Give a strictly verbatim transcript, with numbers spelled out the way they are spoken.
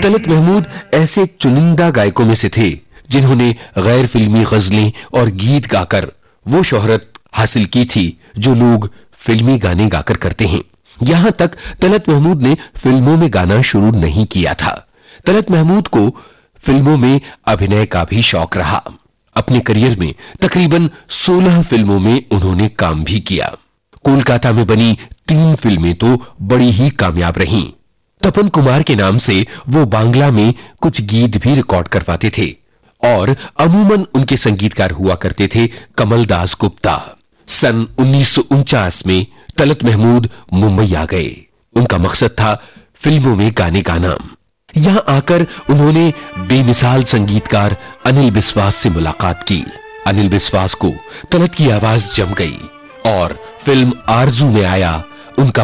तलत महमूद ऐसे चुनिंदा गायकों में से थे जिन्होंने गैर फिल्मी गजलें और गीत गाकर वो शोहरत हासिल की थी जो लोग फिल्मी गाने गाकर करते हैं। यहां तक तलत महमूद ने फिल्मों में गाना शुरू नहीं किया था। तलत महमूद को फिल्मों में अभिनय का भी शौक रहा। अपने करियर में तकरीबन सोलह फिल्मों में उन्होंने काम भी किया। कोलकाता में बनी तीन फिल्में तो बड़ी ही कामयाब रहीं। तपन कुमार के नाम से वो बांग्ला में कुछ गीत भी रिकॉर्ड करवाते थे और अमूमन उनके संगीतकार हुआ करते थे कमल दास गुप्ता। सन उन्नीस सौ उनचास में तलत महमूद मुंबई आ गए। उनका मकसद था फिल्मों में गाने गाना। यहां आकर उन्होंने बेमिसाल संगीतकार अनिल बिस्वास से मुलाकात की। अनिल बिस्वास को तलत की आवाज जम गई और फिल्म आरजू में आया उनका